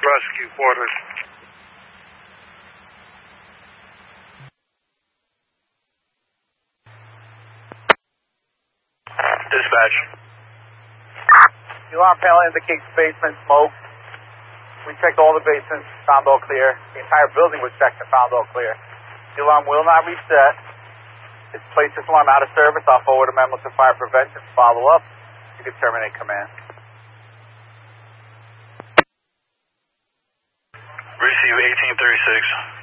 rescue quarters. Dispatch. The alarm panel indicates basement smoke. We checked all the basements, found all clear. The entire building was checked and found all clear. The alarm will not reset. It's placed this alarm out of service. I'll forward a memo to fire prevention. Follow up. You can terminate command. Receive 1836.